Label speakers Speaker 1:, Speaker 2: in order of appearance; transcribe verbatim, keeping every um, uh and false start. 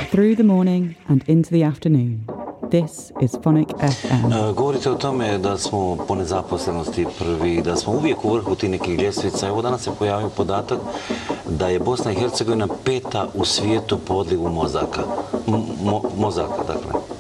Speaker 1: Through the morning and into the afternoon, this is Phonic F M.
Speaker 2: Uh, govorite o tome da smo po nezaposlenosti prvi, da smo uvijek u vrhu tih nekih ljestvica. Evo danas se pojavio podatak da je Bosna i Hercegovina peta u svijetu po odlivu mozaka. Mo, mozaka, dakle.